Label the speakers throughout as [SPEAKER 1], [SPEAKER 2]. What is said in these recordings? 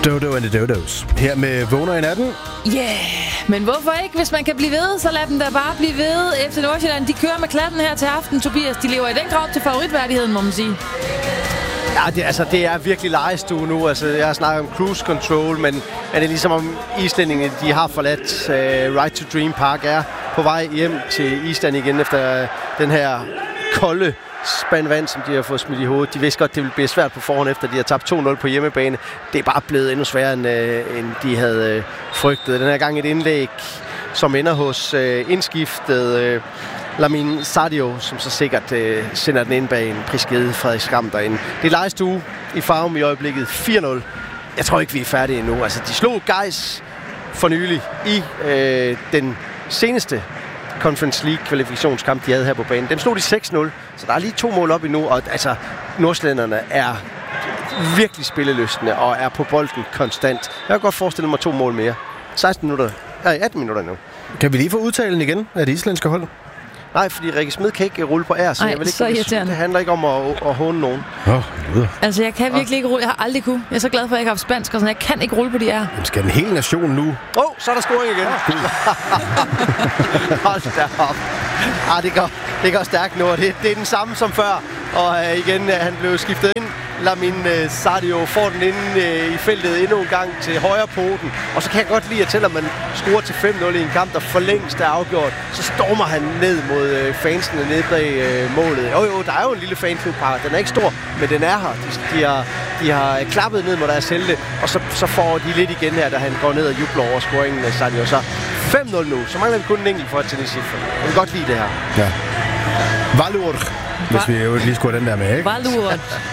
[SPEAKER 1] Dodo and the Dodos. Her med Vågner i natten.
[SPEAKER 2] Men hvorfor ikke? Hvis man kan blive ved, så lad dem da bare blive ved. FC Nordsjælland, de kører med klatten her til aften, Tobias. De lever i den grad til favoritværdigheden, må man sige.
[SPEAKER 3] Ja, det er virkelig legestue nu. Altså, jeg har snakket om cruise control, men er det ligesom om islændingene, de har forladt Right to Dream Park, er på vej hjem til Island igen efter den her kolde spand vand, som de har fået smidt i hovedet. De vidste godt, det ville blive svært på forhånd, efter de har tabt 2-0 på hjemmebane. Det er bare blevet endnu sværere, end de havde frygtet. Den her gang et indlæg, som ender hos indskiftet Lamin Sadio, som så sikkert sender den ind bag en prisgivet Frederik Skram derinde. Det er legestue i Farum i øjeblikket 4-0. Jeg tror ikke, vi er færdige endnu. Altså, de slog Gais for nylig i den seneste Conference League-kvalifikationskamp, de havde her på banen. Dem slog de 6-0, så der er lige 2 mål op endnu, og altså, nordsjællænderne er virkelig spillelystne og er på bolden konstant. Jeg kan godt forestille mig 2 mål mere. 18 minutter nu.
[SPEAKER 1] Kan vi lige få udtalen igen af det islandske hold?
[SPEAKER 3] Nej, fordi Rikke Smed kan ikke rulle på R, så jeg vil ikke. Det handler ikke om at håne nogen.
[SPEAKER 2] Altså, jeg kan virkelig ikke rulle. Jeg har aldrig kunne. Jeg er så glad for, at jeg ikke har haft spansk, og sådan. Jeg kan ikke rulle på de R.
[SPEAKER 1] Jamen, skal den hele nation nu?
[SPEAKER 3] Så er der scoring igen. Hold da op. Det går stærkt nu, og det er den samme som før. Og igen, han blev skiftet ind. Lamin Sadio får den inde i feltet endnu en gang til højre poten. Og så kan jeg godt lide, at selvom man scorer til 5-0 i en kamp, der for længst er afgjort, så stormer han ned mod fansene nede bag målet. Jo, der er jo en lille fanklub her. Den er ikke stor, men den er her. De har klappet ned mod deres helte, og så får de lidt igen her, da han går ned og jubler over scoringen af Sadio. Så 5-0 nu. Så mangler vi kun en enkelt for at tænde cifre. Jeg vil godt lide det her.
[SPEAKER 1] Ja. Valur. Hvis vi jo lige skulle have den der med, ikke?
[SPEAKER 2] Valur.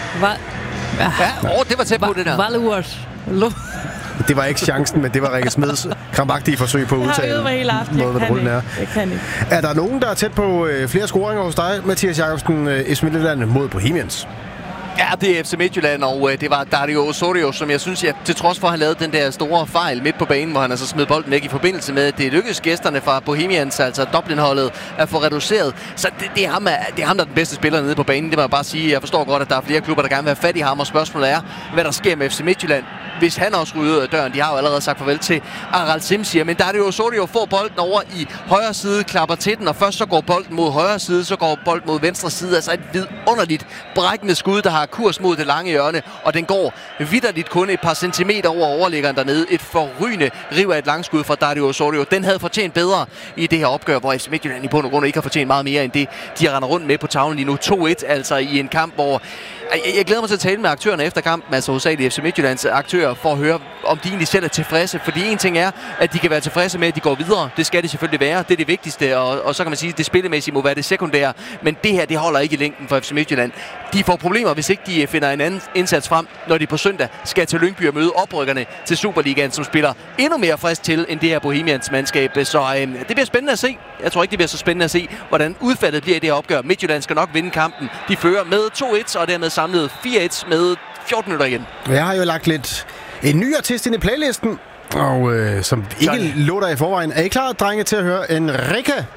[SPEAKER 4] Det var tæt på det der.
[SPEAKER 2] Valur.
[SPEAKER 1] Det var ikke chancen, men det var Rikke Smeds krampagtige forsøg på at udtale.
[SPEAKER 2] Jeg har øvet mig hele aften. Jeg kan ikke.
[SPEAKER 1] Er der nogen, der er tæt på flere scoringer hos dig, Mathias Jacobsen, FC Midtjylland mod Bohemians?
[SPEAKER 4] Ja, det er FC Midtjylland, og det var Dario Osorio, som jeg synes, til trods for at han lavede den der store fejl midt på banen, hvor han altså smed bolden væk i forbindelse med, at det lykkedes gæsterne fra Bohemians, altså Dublin-holdet, at få reduceret. Så det er ham, der er den bedste spiller nede på banen, det må jeg bare sige. Jeg forstår godt, at der er flere klubber, der gerne vil have fat i ham, og spørgsmålet er, hvad der sker med FC Midtjylland, hvis han også ryger ud af døren. De har jo allerede sagt farvel til Aral Simsier, men Dario Osorio får bolden over i højre side, klapper til den, og først så går bolden mod højre side, så går bolden mod venstre side. Altså et vidunderligt brækkende skud, der har kurs mod det lange hjørne, og den går vitterligt kun et par centimeter over overliggeren dernede. Et forrygende riv af et langskud fra Dario Osorio. Den havde fortjent bedre i det her opgør, hvor FC Midtjylland i bund og grund ikke har fortjent meget mere end det, de render rundt med på tavlen lige nu. 2-1, altså i en kamp, hvor jeg glæder mig til at tale med aktørerne efter kampen, altså hovedsageligt FC Midtjyllands aktører, for at høre, om de egentlig selv er tilfredse. Fordi en ting er, at de kan være tilfredse med, at de går videre. Det skal de selvfølgelig være. Det er det vigtigste, og så kan man sige, at det spillemæssige må være det sekundære. Men det her, det holder ikke i længden for FC Midtjylland. De får problemer, hvis ikke de finder en anden indsats frem, når de på søndag skal til Lyngby og møde oprykkerne til Superligaen, som spiller endnu mere frisk til, end det her Bohemians mandskab. Så det bliver spændende at se. Jeg tror ikke, det bliver så spændende at se, hvordan udfaldet bliver i det her opgør. Midtjylland skal nok vinde kampen. De fører med 2-1, og dermed samlet 4-1 med 14 minutter igen.
[SPEAKER 1] Jeg har jo lagt en ny artist ind i playlisten, og som ikke lå der i forvejen. Er I klar, drenge, til at høre Enrique?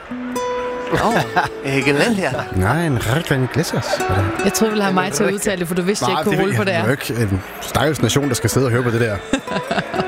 [SPEAKER 4] Iglesias.
[SPEAKER 1] Nej, Enrique Iglesias.
[SPEAKER 2] Jeg tror, du ville have mig til at udtale det, for du vidste, jeg ikke kunne rulle på det her.
[SPEAKER 1] Det er jo ikke en stakkels nation, der skal sidde og høre på det der.